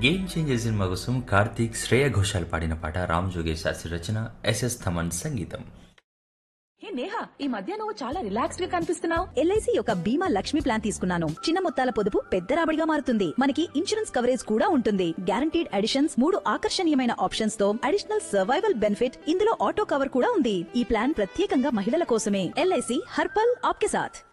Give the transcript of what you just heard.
Game changer cinema కోసం కార్తీక్, శ్రేయ ఘోషాల్ పాడిన పాట రామ్ జోగేష్ శాస్త్రి రచన, ఎస్ఎస్ థమన్ సంగీతం. హే నేహా, ఈ మధ్య నువ్వు చాలా రిలాక్స్డ్ గా కనిపిస్తున్నావు. ఎల్ఐసి యొక్క బీమా లక్ష్మి ప్లాన్ తీసుకున్నాను. చిన్న మొత్తాల పొదుపు పెద్ద రాబడిగా మారుతుంది. మనకి ఇన్సూరెన్స్ కవరేజ్ కూడా ఉంటుంది. గ్యారంటీడ్ అడిషన్స్, 3 ఆకర్షణీయమైన ఆప్షన్స్ తో అడిషనల్ సర్వైవల్ బెనిఫిట్, ఇందులో ఆటో కవర్ కూడా ఉంది. ఈ ప్లాన్ ప్రత్యేకంగా మహిళల కోసమే. ఎల్ఐసి హర్పల్ ఆప్కే సాథ్.